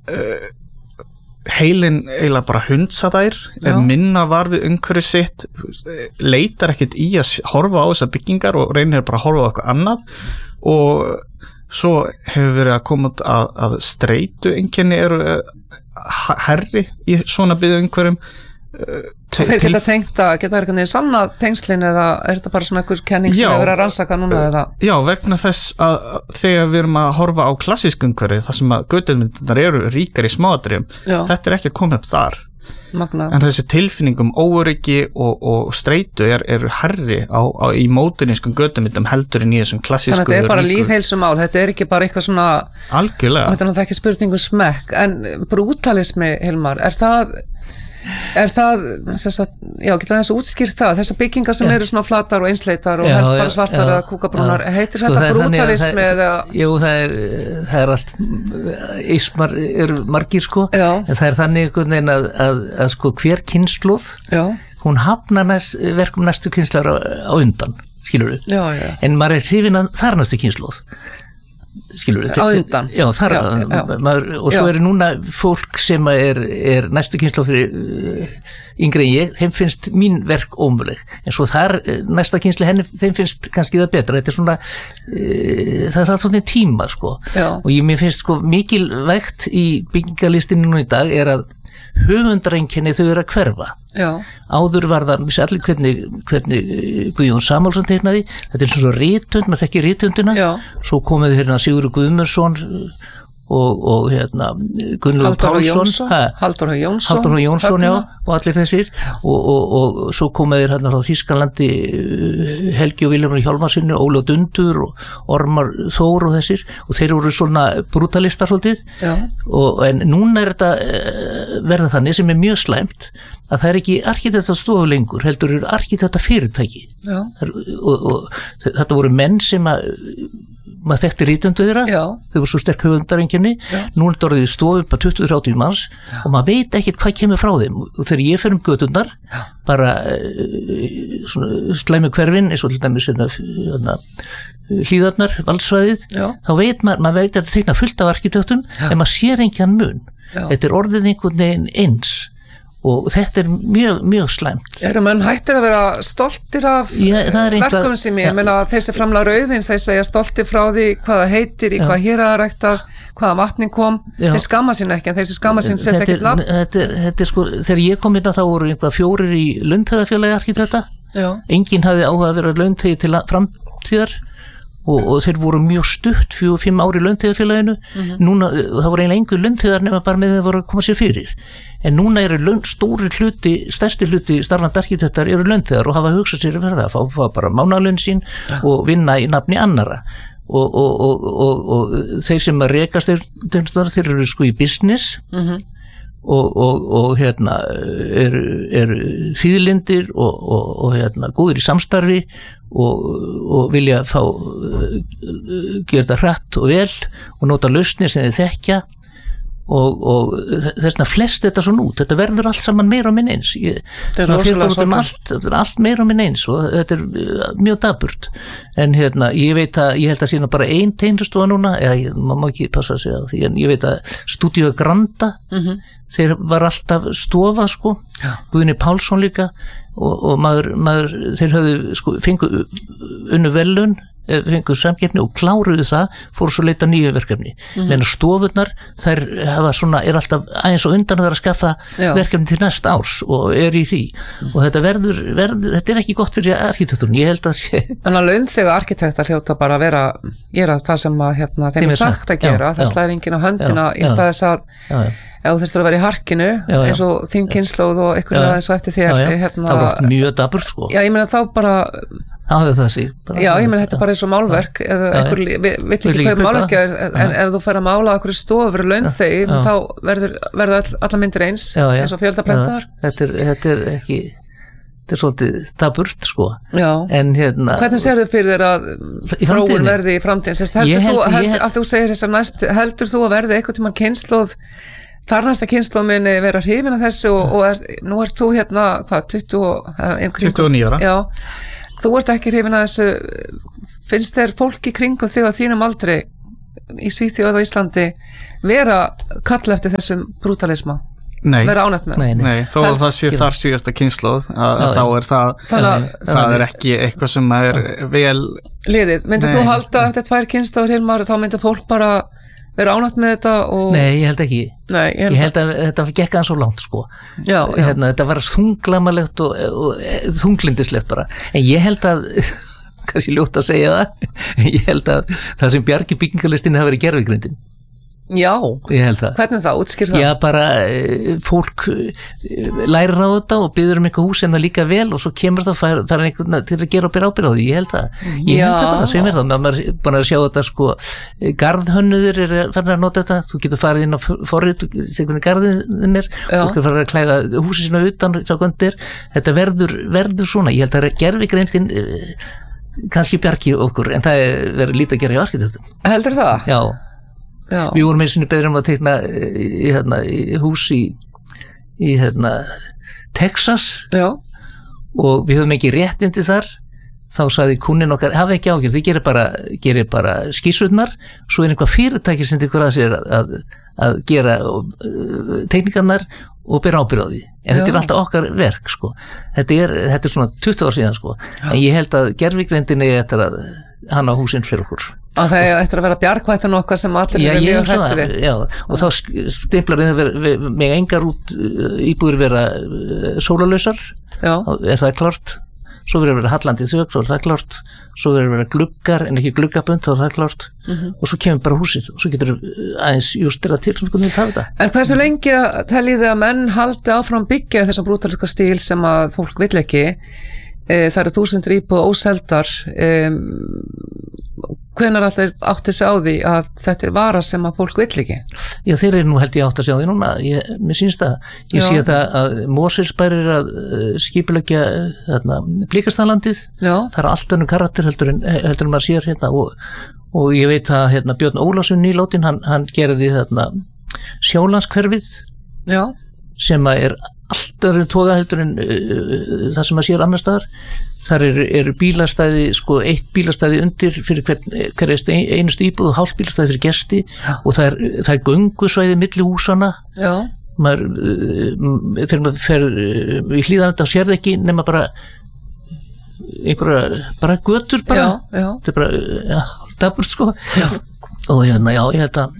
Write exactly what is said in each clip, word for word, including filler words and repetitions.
uh, heilin eiginlega bara hundsa þær, er minna var við umhverfið sitt, leitar ekkert í að horfa á þessar byggingar og reynir bara að horfa á eitthvað annað og svo hefur verið að koma út að, að streitu einkenni eru herri í svona byggðumhverfum. Te- og þeir geta tengt að geta eitthvað niður sanna tengslin eða er þetta bara svona einhver kenning sem hefur verið að rannsaka núna eða? Já, vegna þess að þegar við erum að horfa á klassísk umhverfi þar sem að götumyndirnar eru ríkar í smáatriðum, þetta er ekki að koma upp þar. Magnað. En þessi tilfinning um óöryggi og, og streitu er, er herri á, á, í módernískum götumyndum heldur en í þessum klassísku. Þannig að þetta er bara lýðheilsumál, þetta er ekki bara eitthvað svona algjörlega. Þetta er náttúrulega ekki spurningu smekk, en brútalismi, Hilmar, er það er það, þess að, já, geta þess að útskýrt það, þessar byggingar sem já. Eru svona flatar og einsleitar og já, helst bara svartar já, eða kúkabrúnar, heitir sko, þetta brútalismi eða? Jú, það er, það er allt, ismar eru margir sko, já. En það er þannig einhvern veginn að, að, að sko hver kynslóð, já. Hún hafnar næst, verkum næstu kynslóðar á, á undan, skilur við, já, já. En maður er hrifinn að þar næstu kynslóð. Skilur við, á undan já, þar, já, já. Maður, og svo já. Er núna fólk sem er, er næstu kynslóð fyrir uh, yngri en ég, þeim finnst mín verk ómöguleg, en svo þar næsta kynslóð henni, þeim finnst kannski það betra, þetta er svona uh, það er svona tíma sko já. Og ég mér finnst sko mikilvægt í byggingalistinu núna í dag er að höfundareinkenni þau eru að hverfa já. Áður var það, vissi allir hvernig, hvernig Guðjón Samúelsson teiknaði, þetta er svona rithönd, maður þekkir rithöndina, svo komið hérna Sigurður Guðmundsson og, og hérna Gunnlaugur Pálsson, Halldór Jónsson, Halldór Jónsson já, og allir þessir og, og, og svo komið þér hérna frá Þýskalandi Helgi og Vilhelmur Hjálmarsinni, Óli og Dundur og Ormar Þór og þessir og þeir eru svona brútalistar svolítið og, en núna er þetta verða þannig sem er mjög slæmt að það er ekki arkitektastofu lengur, heldur eru arkitektafyrirtæki og, og, og þetta voru menn sem að maður þekkti rítöndu þeirra, þau voru svo sterk höfundareinkenni, nú er þetta orðið stofu upp að tuttugu til þrjátíu manns já. Og maður veit ekkert hvað kemur frá þeim og þegar ég fer um göturnar já. Bara svona, slæmi hverfin eins og til dæmis hlíðarnar, valdsvæðið já. Þá veit maður, maður veit að þetta teikna fullt af arkitektum já. En maður sér enginn mun já. Þetta er orðið einhvern veginn eins og þetta er mjög, mjög slæmt. Eru menn hættir að vera stoltir af verkum sem ég, ég meina þeir sem framla rauðin, þeir segja stoltir frá því hvað það heitir, í já. Hvað hér að rækta, hvaða vatning kom, já. Þeir skamma sín ekki, en þeir sem skamma sín setja ekkert nafn. Þetta, þetta er sko, þegar ég kom inn að þá voru einhvað fjórir í launþegafélagi arkitekta, enginn hafði áhuga að vera launþegi til framtíðar og, og þeir voru mjög stutt, fjögur, fimm ári í launþegafélaginu, mm-hmm. núna, það voru eiginlega engu launþegar nema bara með þeir voru að koma sér fyrir. En núna eru laun, stóri hluti, stærsti hluti starfandi arkitektar eru launþegar og hafa hugsað sér að verða að fá, fá bara mánaðarlaun sín ja. Og vinna í nafni annara og, og, og, og, og þeir sem að rekast þeir, þeir eru sko í business mm-hmm. og, og, og hérna eru er þýðlindir og, og, og hérna góðir í samstarfi og, og vilja fá gera þetta hratt og vel og nota lausnir sem þeir þekkja og, og þessna flest þetta svo nút, þetta verður allt saman meira og minn eins ég, það er um allt, allt meira og minn eins og þetta er mjög daburt en hérna, ég veit að ég held að sína bara ein teiknistofa núna, eða maður má ekki passa að segja því, en ég veit að Stúdíó Granda mm-hmm. þeir var alltaf stofa sko, ja. Guðni Pálsson líka og, og maður, maður þeir höfðu sko, fengu unnu velun fengur samkeppni og kláruðu það fóru svo leita nýju verkefni mm-hmm. menn stofurnar, þær hafa svona er alltaf aðeins og undan að vera að skaffa Já. Verkefni til næsta árs og er í því mm. og þetta verður, verður, þetta er ekki gott fyrir arkitekturinn, ég held að sé Þannig að launþega arkitektar hljóta bara að vera gera það sem að hérna, þeim er sagt að gera, það slæðir enginn á höndina Já. Í staðis að Já. Ef þú þurftur að vera í harkinu já, já. Eins og þín kynslóð og einhverju aðeins og eftir þér já, já. Hérna, það var mjög daburt sko já, ég meina þá bara já, það sí, bara, já, ég meina þetta er bara eins og málverk eða einhver, við veit ekki hvað málverk er en ef þú fer að mála okkur stofu launþegi þá verður, verður all, alla myndir eins já, já. Eins og fjöldaprentaðar þetta, þetta er ekki þetta er svolítið daburt sko já. En hérna hvernig sér þau fyrir þér að þróun verði í framtíðin heldur held, þú, held, að þú segir þess að næst heldur þú að verði eitthvað tímann kynslóð þar næsta kynslóð muni vera hrifin af þessu og, og er, nú ert þú hérna hvað, tuttugu og níu ára já, þú ert ekki hrifin af þessu finnst þér fólk í kringum þig á þínum aldri í Svíþjóð og Íslandi vera kalla eftir þessum brutalisma Nei, vera ánægt með nei, nei. nei þó að það sé þar síðasta kynslóð að já, þá er það það, það er ekki eitthvað sem er vel liðið, myndir þú halda eftir tvær kynslóður Hilmar, þá myndir fólk bara vera ánægt með þetta og... Nei, ég held ekki nei, ég, held ég held að þetta gekk aðeins svo langt sko já, já. Hérna, þetta var þunglamalegt og, og þunglindislegt bara, en ég held að kannski ljótt að segja það ég held að það sem bjargi byggingarlistinni hafi verið gervigrindin Já, hvernig það, útskýr það? Já, bara fólk lærir á þetta og byður um eitthvað hús en það líka vel og svo kemur það fær, það er einhvern til að gera og byrja ábyrð á því, ég held að ég held að bara, sem er það, maður er búin að sjá þetta sko, garðhönnuður er farin að nota þetta, þú getur farið inn á forrit, segja hvernig garðin er og þú farið að klæða húsið sína utan sá hvernig er, þetta verður, verður svona, ég held að gervigreindin kannski bjargi okkur, en það verður lítið að gera í arkitektum. Heldur það? Já. Já. Við vorum eins og beður um að teikna í, hérna, í hús í, í hérna, Texas Já. Og við höfum ekki réttindi þar þá sagði kúnin okkar, hafa ekki ágjörð þið gerir bara, gerir bara skísurnar svo er einhvað fyrirtæki sem ykkur að sér að, að gera uh, teikningarnar og byrja ábyrð á því en Já. Þetta er alltaf okkar verk sko. þetta, er, þetta er svona tuttugu ár síðan sko. En ég held að gervigreindinni eftir að hann á húsinn fyrir okkur að það er eftir að vera bjargvættan okkar sem allir já, er mjög hættu við já, og þá stimplar með engar út íbúður vera sólarlausar er það klart svo verður að vera hallandið þök, þá er það klart svo verður að vera gluggar en ekki gluggabönd þá er það klart mm-hmm. og svo kemur bara húsið og svo getur aðeins justera til sem hvernig það er þetta En hversu lengi teljið þið að menn haldi áfram byggja þessa brútaliska stíl sem að fólk vill ekki e, það eru þúsundir íbúð óseldar e, hvenær allir átti sig á því að þetta er vara sem að fólk vill ekki? Já, þeir eru nú held ég átti sig á því núna, ég, mér sýnst það. Ég Já. sé það að Mosfellsbær er að skipuleggja þarna Blikastaðlandið, það er allt önnur karakter heldur en, heldur en maður sér hérna og, og ég veit að hérna, Björn Ólafsson nýláttinn, hann, hann gerði þarna Sjálandskverfið Já. sem að er allt öðrum toga heldur en uh, það sem maður sér annar staðar. Þar eru er bílastæði, sko, eitt bílastæði undir fyrir hver, hver einustu íbúð og hálf bílastæði fyrir gesti Já. Og það er, það er göngusvæði milli húsana. Já. Maður, þegar maður fer í hlýðanþetta og sér það ekki nema bara einhverja, bara götur bara. Já, já. Þetta er bara, já, dabur, sko. Já. Og hérna, já, ég held að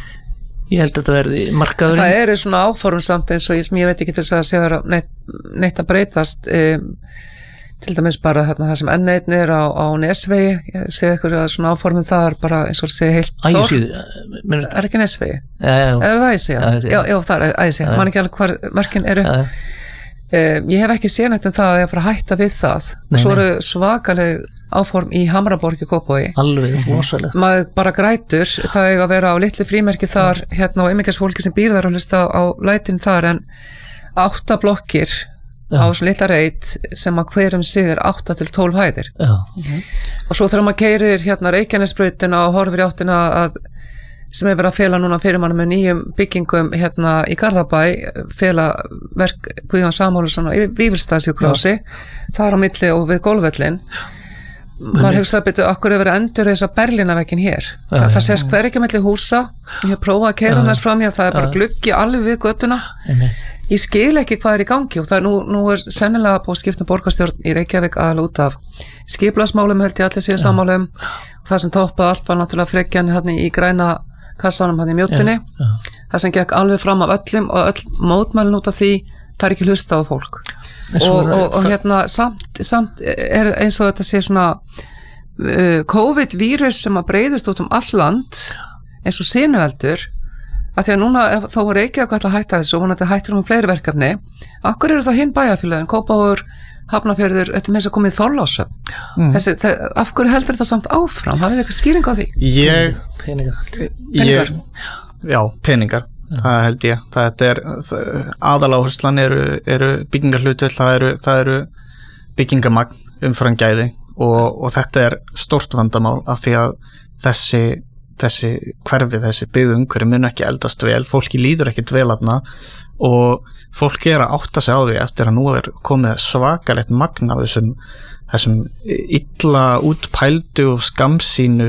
Ég held að þetta verði markaður. Það eru svona áform samt eins og ég, ég veit ekki til þess að sé það neitt, neitt að breytast um, til dæmis bara þarna, það sem enn einn er á, á Nesvegi, ég sé eitthvað að svona áformum það er bara eins og það sé heilt þorp. Er ekki Nesvegi? Já, já. Er það Æsja? Já, já, já, það er Æsja. Man ekki alveg hvar mörkin eru. Já, já. Um, ég hef ekki séð neitt um það að ég fara að hætta við það. Nei, svo eru svakaleg áform í Hamraborg í Kópavogi. Alveg rosalegt. Maður bara grætur, það er að vera á litlu frímerki þar, hérna á ymmingasfólki sem býr þar og hlusta á, á lætin þar en átta blokkir Já. Á svona litla reit sem að hverjum sig er átta til tólf hæðir. Já. Mm-hmm. Og svo þegar maður keyrir hérna Reykjanesbrautina og horfir í áttina að sem er verið að fela núna fyrir mann með nýjum byggingum hérna í Garðabæ, fela verk Guðjón Samúelsson á Vífilsstaðsjúkrahúsi, þar á milli og við golfvöllin. Maður hugsaði betur, okkur hefur verið endur þess að Berlínavekkin hér. Já, Þa, það sést hver ekki að milli húsa, ég hef prófað að keyra þess fram hjá, það er bara gluggi alveg við göttuna. Ég skil ekki hvað er í gangi og það er nú, nú er sennilega búið skiptum borgarstjórn í Reykjavík aðal út af skipulagsmálum held ég allir séu sammálum. Það sem toppaði allt var náttúrulega frekjan hérna í græna kassanum hann í mjóttinni, já, já. Það sem gekk alveg fram af öllum og öll mótmælin út af því, það er ekki hlusta á fólk og, og, og hérna samt, samt er eins og þetta sé svona uh, COVID-vírus sem að breiðist út um all land eins og sinueldur að því að núna þá er ekki að hætta þessu og hún hættir hættir um fleiri verkefni akkur eru það hinn bæjarfélagin, Kópavogur Hafnarfjörður, þetta með þess að komið Þorlákshöfn mm. þessi, það, af hverju heldur þetta samt áfram, hafið eitthvað skýring á því? Ég Peningar. Ég, já, peningar, já. Það held ég. Það er, aðaláherslan eru, eru byggingarhlutvöld, það eru, það eru byggingamagn umfram gæði og, og þetta er stórt vandamál af því að þessi, þessi hverfi, þessi byggðu umhverfi mun ekki eldast vel, fólki líður ekki dvelarna og fólk er að átta sig á því eftir að nú er komið svakalegt magn af þessum þessum illa útpældu og skamsínu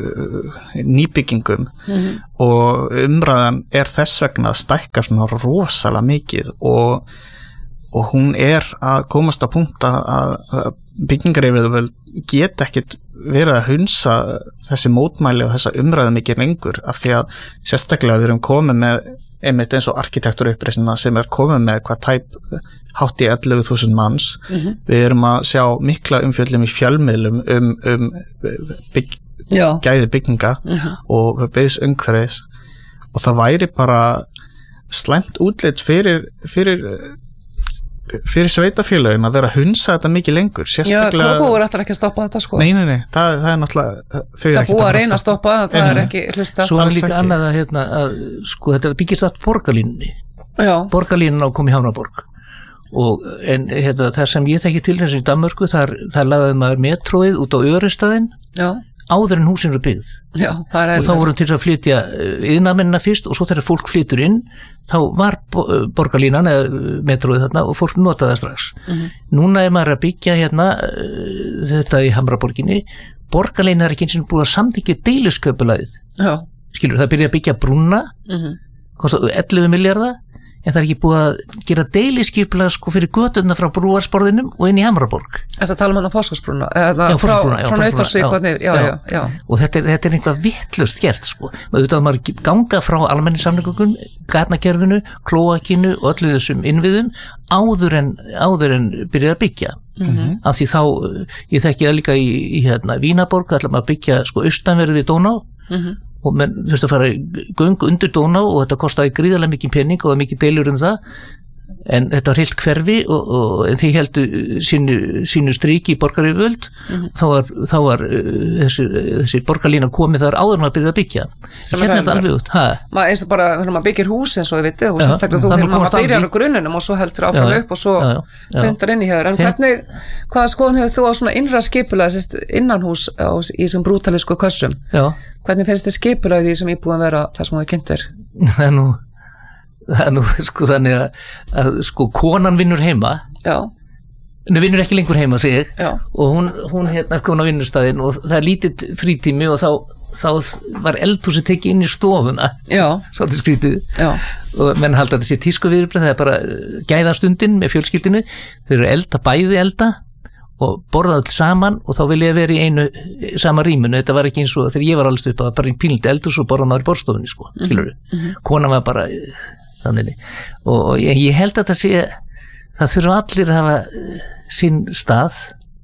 nýbyggingum mm-hmm. og umræðan er þess vegna að stækka svona rosalega mikið og, og hún er að komast að punkta að, að byggingaryfirvöld geta ekkit verið að hunsa þessi mótmæli og þessa umræðu mikið lengur af því að sérstaklega við erum komið með einmitt eins og arkitekturuppreisnina sem er komið með hvað tæp hátt í ellefu þúsund manns mm-hmm. við erum að sjá mikla umfjöllum í fjölmiðlum um, um bygg, gæði bygginga mm-hmm. og byggðs umhverfis og það væri bara slæmt útlit fyrir fyrir fyrir sveitafélögin að vera að hunsa þetta mikið lengur sérstaklega... Já, Kópavogur ætlar ekki að stoppa þetta sko Nei, nei, nei, það, það er náttúrulega Það er búið að reyna að stoppa, það en, er ekki hlusta Svo er líka ekki. annað að, hérna, að sko, þetta byggist allt borgarlínunni Borgarlínun á kom í Hafnarborg og en hérna, það sem ég þekki til þess í Danmörku, þar, þar lagaði maður metróið út á Örestadinn áður en húsin eru byggð Já, og þá vorum til að flytja iðnamennina fyrst og svo þegar fólk flytur inn þá var borgarlínan eða metróið þarna og fólk notaði það strax mm-hmm. núna er maður að byggja hérna þetta í Hamraborginni borgarlínan er ekki eins og búið að samþykkja deilisköpulagið skilur það byrja að byggja brúna mm-hmm. kostaði ellefu milljarða en það er ekki búið að gera deiliskypulag sko fyrir göturna frá brúarsporðinum og inn í Hamraborg. Þetta tala um hann á Fosforsbrúna eða já, frá, frá Nauthólsvík og niður, já, já, já, já. Og þetta er, þetta er einhvað vitlaust gert sko. Auðvitað maður ganga frá almenningssamgöngum, gatnakerfinu, klóakinu og öllu þessum innviðum áður en, áður en byrjaði að byggja. Mm-hmm. Af því þá, ég þekki það líka í, í hérna, Vínaborg, það ætla maður að byggja sko austanverði við Dóná mm-hmm. og menn þurfti að fara göng undir Dóná og þetta kostaði gríðarlega mikið pening og það mikið deilur um það en þetta var heilt hverfi og, og en því heldu sínu, sínu stríki í borgaryfirvöld mm-hmm. þá var, þá var uh, þessi, þessi borgarlína komið þar áður en að byrja að byggja sem hérna er þetta alveg út maður eins og bara, þegar maður byggir hús eins og við vitið og sérstaklega þú þegar maður byrjar á grunnunum og svo heldur áfram já, upp og svo pöntar inn í hér en hvernig, hvaða skoðun hefur þú á svona innra skipulag innan hús á, í þessum brútalísku kössum já. Hvernig finnst þið skipulag því sem íbúin vera það sem hafa kynntir? Það er nú það er nú sko þannig að, að sko konan vinnur heima já en það vinnur ekki lengur heima sig já. Og hún, hún hérna kom á vinnustæðin og það er lítið frítími og þá, þá var eldhúsi tekið inn í stofuna já. Svolítið skrítið já. Og menn halda þetta sé tískuviðurbrigði það er bara gæðastundin með fjölskyldinu þeir eru elda, bæði elda og borða öll saman og þá vil ég vera í einu sama rýminu, þetta var ekki eins og þegar ég var alveg upp að bara í pínliti eldhús og borða maður í borðstofunni sko, skilur við mm-hmm. konan var bara þannig og, og ég, ég held að það sé það þurfa allir að hafa sinn stað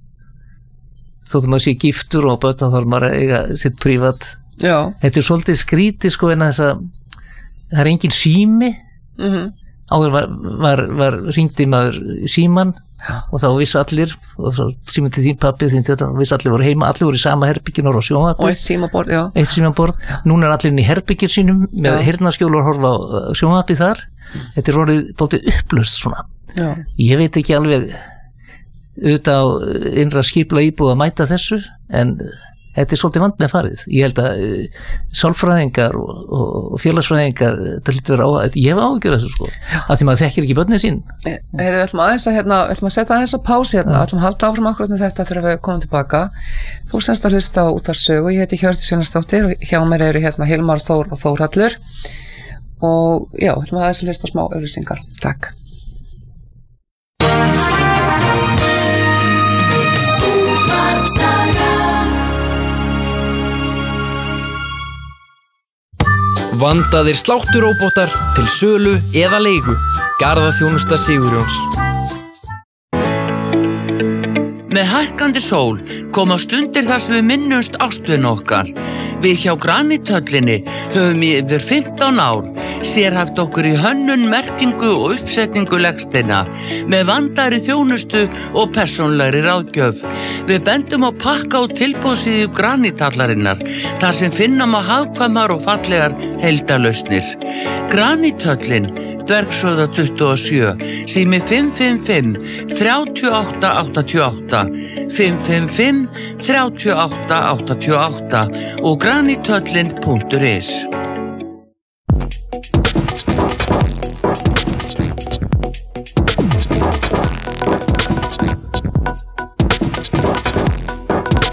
þóttum að sé giftur og börn þá þarf maður að eiga sitt prívat já. Þetta er svolítið skrítið sko en þess að það er engin sími mm-hmm. áður var, var, var ringdi maður síman já. Og þá vissi allir og síminn til þín pappi þín þetta vissi allir voru heima, allir voru í sama herbyggin og sjónvarpi og eitt símaborð, já eitt símaborð, núna er allir inn í herbyggir sínum með heyrnarskjól og horfa á sjónvarpi þar mm. Þetta er orðið dálítið upplöst svona já. Ég veit ekki alveg auðvitað á innra skipla íbúð að mæta þessu en þetta er svolítið vand með farið ég held að uh, sálfræðingar og, og, og félagsfræðingar þetta hlýtur vera á, þetta, ég hef áhyggjur þessu sko af því maður þekkir ekki börnin sín Við ætlum aðeins að hérna, við ætlum að setja aðeins að pási hérna, við ætlum að halda áfram akkurat með þetta þegar við komum tilbaka Þú semst að hlusta á Útvarpssögu, ég heiti Hjördís Jónasdóttir og hjá mér eru hérna Hilmar Þór og Þórhallur og já, við ætlum aðeins að hlusta á smá auglýsingar Takk Vandaðir slátturóbótar til sölu eða leigu. Garðaþjónusta Sigurjóns. Með hækkandi sól koma stundir þar sem við minnumst ástvin okkar. Við hjá Granithöllinni höfum í yfir fimmtán ár sérhæft okkur í hönnun, merkingu og uppsetningu legsteina með vandaðri þjónustu og persónlegri ráðgjöf. Við bendum á pakka og tilboðsíðu Granithallarinnar þar sem finna má hagkvæmar og fallegar heildarlausnir. Granithöllin, Dvergshöfða tuttugu og sjö, sími fimm fimm fimm, þrjátíu og átta áttatíu og átta, fimm fimm fimm, þrjátíu og átta áttatíu og átta og granithöllin punktur is.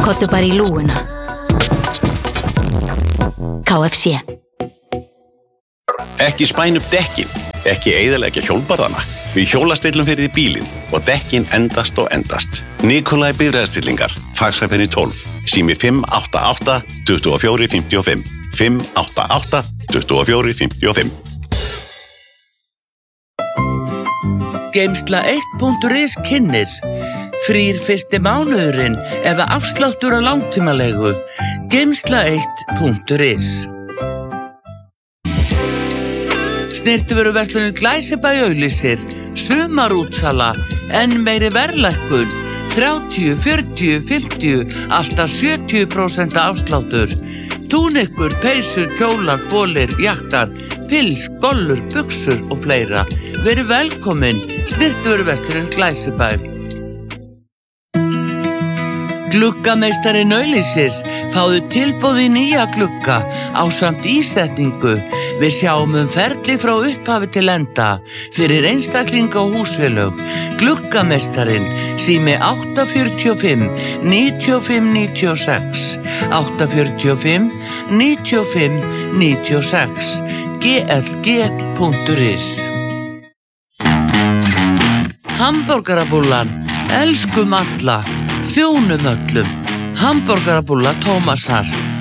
Kottu bara í lúguna. K F C. Ekki spæn upp dekkin, ekki eyðileggja hjólbarðana. Við hjólastillum fyrir því bílinn og dekkin endast og endast. Nikolai bifreiðastillingar, Faxaferði tólf, sími fimm átta átta, tvö fjögur fimm fimm, fimm átta átta, tvö fjögur fimm fimm. Geimsla eitt punktur is kynnir frýr fyrsti mánuðurinn eða afsláttur á langtímalegu. Geimsla eitt punktur is. Snyrtivöruverslunin Glæsibæ auglýsir sumarútsala, enn meiri verðlækkun, þrjátíu, fjörutíu, fimmtíu, alltaf sjötíu prósent afsláttur. Túnikur, peysur, kjólar, bolir, jaktar, pils, gollur, buxur og fleira. Verið velkomin, Snyrtivöruverslunin Glæsibæ. Gluggameistarinn auglýsir, fáðu tilboð í nýja glugga ásamt ísetningu. Við sjáum um ferli frá upphafi til enda fyrir einstaklinga og húsfélög. Gluggameistarinn, sími átta fjögur fimm, níu fimm níu sex, átta fjögur fimm, níu fimm níu sex, g l g punktur is. Hamborgarabúllan, elskum alla, þjónum öllum. Hamborgarabúlla Tómasar.